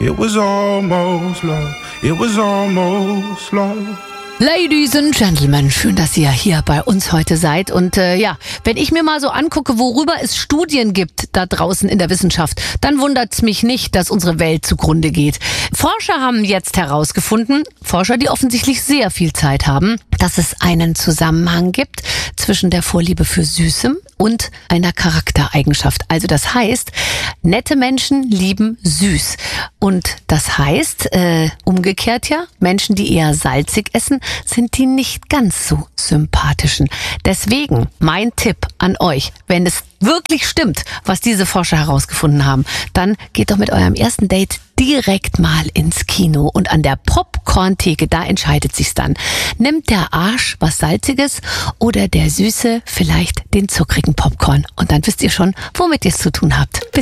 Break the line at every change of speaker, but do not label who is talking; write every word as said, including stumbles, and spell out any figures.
It was almost love. It was almost love.
Ladies and Gentlemen, schön, dass ihr hier bei uns heute seid. Und äh, ja, wenn ich mir mal so angucke, worüber es Studien gibt da draußen in der Wissenschaft, dann wundert es mich nicht, dass unsere Welt zugrunde geht. Forscher haben jetzt herausgefunden, Forscher, die offensichtlich sehr viel Zeit haben, dass es einen Zusammenhang gibt zwischen der Vorliebe für Süßem und einer Charaktereigenschaft. Also das heißt, nette Menschen lieben süß. Und das heißt, äh, umgekehrt ja, Menschen, die eher salzig essen, sind die nicht ganz so sympathischen. Deswegen mein Tipp an euch, wenn es wirklich stimmt, was diese Forscher herausgefunden haben, dann geht doch mit eurem ersten Date direkt mal ins Kino und an der Popcorn-Theke, da entscheidet sich's dann. Nimmt der Arsch was Salziges oder der Süße vielleicht den zuckrigen Popcorn? Und dann wisst ihr schon, womit ihr es zu tun habt. Bis